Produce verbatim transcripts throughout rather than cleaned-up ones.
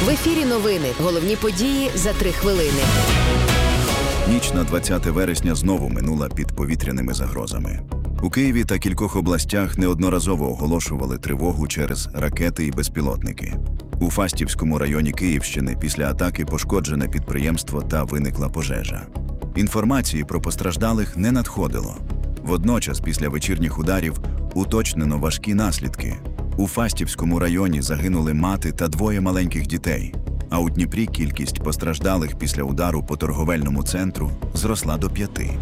В ефірі новини. Головні події за три хвилини. Ніч на двадцяте вересня знову минула під повітряними загрозами. У Києві та кількох областях неодноразово оголошували тривогу через ракети і безпілотники. У Фастівському районі Київщини після атаки пошкоджене підприємство та виникла пожежа. Інформації про постраждалих не надходило. Водночас після вечірніх ударів уточнено важкі наслідки. У Фастівському районі загинули мати та двоє маленьких дітей, а у Дніпрі кількість постраждалих після удару по торговельному центру зросла до п'яти.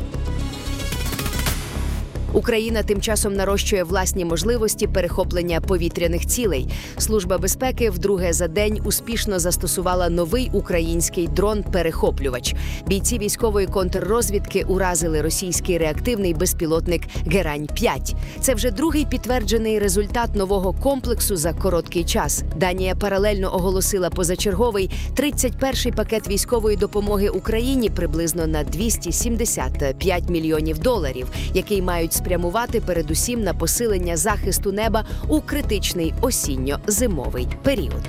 Україна тим часом нарощує власні можливості перехоплення повітряних цілей. Служба безпеки вдруге за день успішно застосувала новий український дрон-перехоплювач. Бійці військової контррозвідки уразили російський реактивний безпілотник Герань п'ять. Це вже другий підтверджений результат нового комплексу за короткий час. Данія паралельно оголосила позачерговий тридцять перший пакет військової допомоги Україні приблизно на двісті сімдесят п'ять мільйонів доларів, який мають спрямувати передусім на посилення захисту неба у критичний осінньо-зимовий період.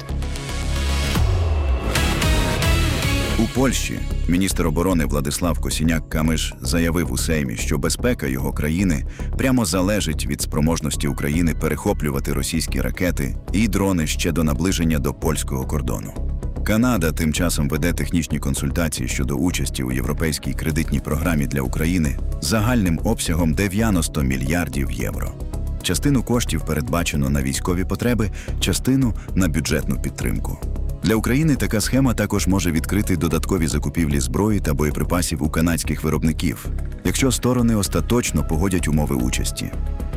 У Польщі міністр оборони Владислав Косіняк-Камиш заявив у Сеймі, що безпека його країни прямо залежить від спроможності України перехоплювати російські ракети і дрони ще до наближення до польського кордону. Канада тим часом веде технічні консультації щодо участі у європейській кредитній програмі для України загальним обсягом дев'яносто мільярдів євро. Частину коштів передбачено на військові потреби, частину – на бюджетну підтримку. Для України така схема також може відкрити додаткові закупівлі зброї та боєприпасів у канадських виробників, якщо сторони остаточно погодять умови участі.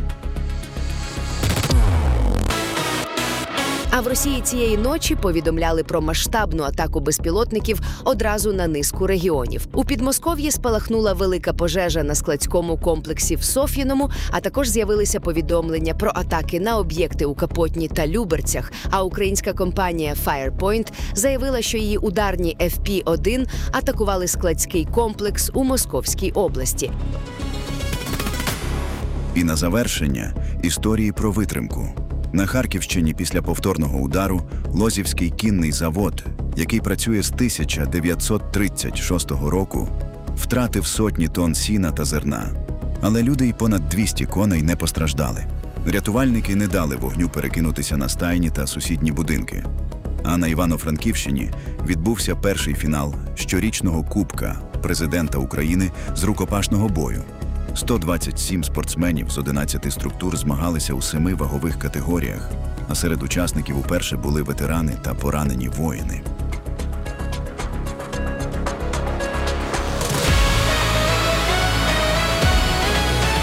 А в Росії цієї ночі повідомляли про масштабну атаку безпілотників одразу на низку регіонів. У Підмосков'ї спалахнула велика пожежа на складському комплексі в Соф'їному, а також з'явилися повідомлення про атаки на об'єкти у Капотні та Люберцях. А українська компанія Firepoint заявила, що її ударні еф пі один атакували складський комплекс у Московській області. І на завершення – історії про витримку. На Харківщині після повторного удару Лозівський кінний завод, який працює з тисяча дев'ятсот тридцять шостого року, втратив сотні тонн сіна та зерна. Але люди й понад двісті коней не постраждали. Рятувальники не дали вогню перекинутися на стайні та сусідні будинки. А на Івано-Франківщині відбувся перший фінал щорічного Кубка президента України з рукопашного бою. сто двадцять сім спортсменів з одинадцяти структур змагалися у семи вагових категоріях, а серед учасників уперше були ветерани та поранені воїни.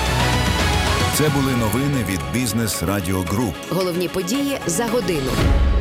Це були новини від Бізнес Радіо Груп. Головні події за годину.